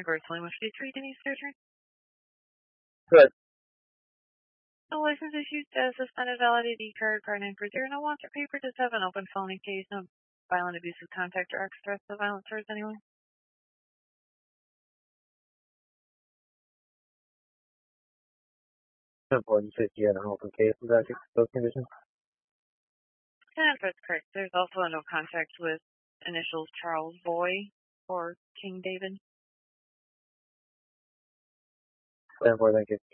Grossly must be 3 Denise Surgery. Good. No license issued, suspended validity card, card 940. No wants or paper, just have an open phone in case no violent, abusive contact or express of violence towards anyone. 10-4-50 at an open case. Is that those conditions? And that's correct. There's also a no contact with initials Charles Boy or King David. 10-4, thank you.